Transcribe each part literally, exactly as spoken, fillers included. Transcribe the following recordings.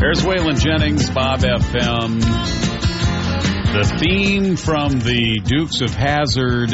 There's Waylon Jennings, Bob F M. The theme from the Dukes of Hazzard.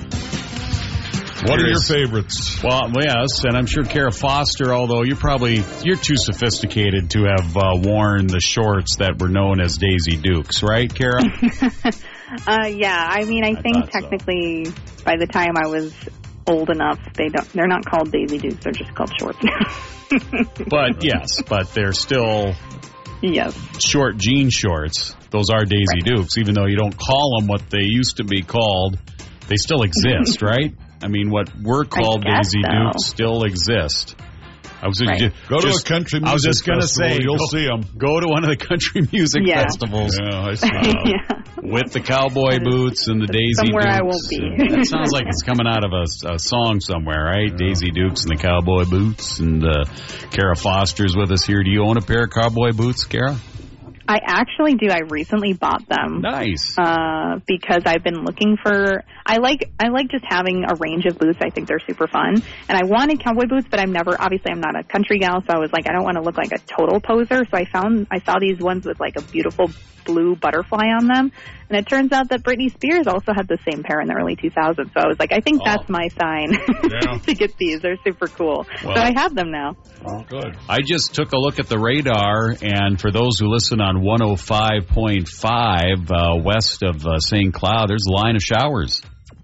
What are your favorites? Well, yes, and I'm sure Kara Foster, although you're probably, you're too sophisticated to have uh, worn the shorts that were known as Daisy Dukes, right, Kara? uh, yeah, I mean, I, I think technically so. By the time I was old enough, they don't, they're not called Daisy Dukes, they're just called shorts now. But, yes, but they're still yes. short jean shorts. Those are Daisy right. Dukes, even though you don't call them what they used to be called. They still exist, right? I mean, what were called Daisy so. Dukes still exist. I was right. just, go to a country music I was just going to say, you'll go, see them. Go to one of the country music yeah. festivals. Yeah, I see. Uh, yeah. With the cowboy boots and the Daisy somewhere Dukes. I won't be. That sounds like it's coming out of a, a song somewhere, right? Yeah. Daisy Dukes and the cowboy boots. And uh, Kara Foster's with us here. Do you own a pair of cowboy boots, Kara? I actually do. I recently bought them. Nice. Uh, because I've been looking for. I like I like just having a range of boots. I think they're super fun. And I wanted cowboy boots, but I'm never. Obviously, I'm not a country gal, so I was like, I don't want to look like a total poser. So I found I saw these ones with like a beautiful blue butterfly on them. And it turns out that Britney Spears also had the same pair in the early two thousands. So I was like, I think oh. that's my sign yeah. to get these. They're super cool. Well, so I have them now. Oh, good. I just took a look at the radar, and for those who listen on one oh five point five uh, west of uh, Saint Cloud, there's a line of showers.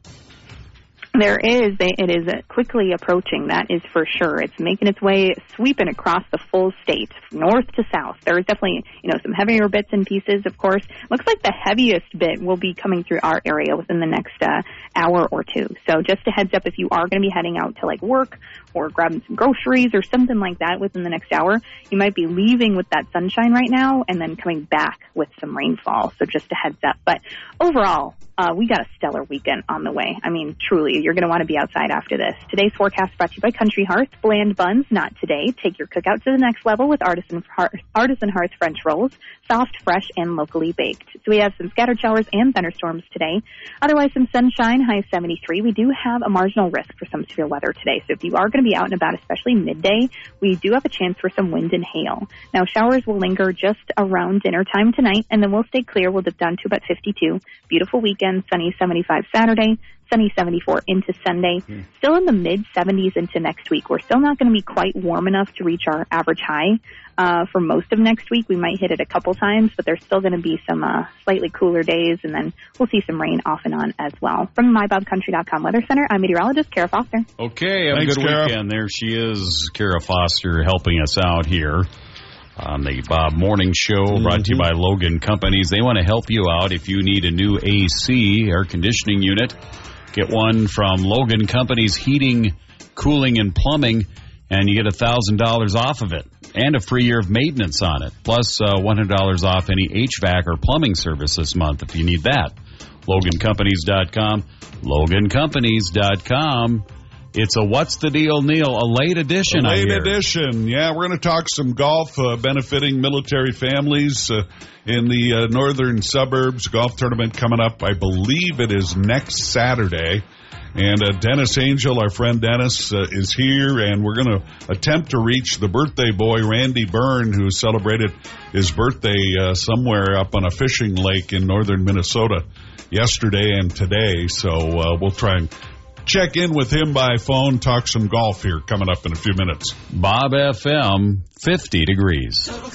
There is. It is quickly approaching, that is for sure. It's making its way, sweeping across the full state, north to south. There is definitely, you know, some heavier bits and pieces, of course. Looks like the heaviest bit will be coming through our area within the next uh, hour or two. So just a heads up, if you are going to be heading out to, like, work or grabbing some groceries or something like that within the next hour, you might be leaving with that sunshine right now and then coming back with some rainfall. So just a heads up. But overall, Uh, we got a stellar weekend on the way. I mean, truly, you're going to want to be outside after this. Today's forecast brought to you by Country Hearth. Bland buns, not today. Take your cookout to the next level with Artisan Hearth, Artisan Hearth French rolls. Soft, fresh, and locally baked. So we have some scattered showers and thunderstorms today. Otherwise, some sunshine, high seventy-three. We do have a marginal risk for some severe weather today. So if you are going to be out and about, especially midday, we do have a chance for some wind and hail. Now, showers will linger just around dinner time tonight, and then we'll stay clear. We'll dip down to about fifty-two. Beautiful weekend, sunny seventy-five Saturday, sunny seventy-four into Sunday. Mm. Still in the mid-seventies into next week. We're still not going to be quite warm enough to reach our average high. Uh, for most of next week, we might hit it a couple times, but there's still going to be some uh, slightly cooler days, and then we'll see some rain off and on as well. From the my bob country dot com Weather Center, I'm meteorologist Kara Foster. Okay, have Thanks, a good Kara. weekend. There she is, Kara Foster, helping us out here on the Bob Morning Show, mm-hmm. brought to you by Logan Companies. They want to help you out if you need a new A C, air conditioning unit. Get one from Logan Companies Heating, Cooling, and Plumbing, and you get one thousand dollars off of it and a free year of maintenance on it, plus uh, one hundred dollars off any H V A C or plumbing service this month if you need that. Logan Companies dot com, Logan Companies dot com. It's a What's the Deal, Neil? A late edition, A late I hear. edition, yeah. We're going to talk some golf uh, benefiting military families uh, in the uh, northern suburbs. Golf tournament coming up, I believe it is next Saturday. And uh, Dennis Angel, our friend Dennis, uh, is here, and we're going to attempt to reach the birthday boy, Randy Byrne, who celebrated his birthday uh, somewhere up on a fishing lake in northern Minnesota yesterday and today. So uh, we'll try and check in with him by phone, talk some golf here coming up in a few minutes. Bob F M, fifty degrees.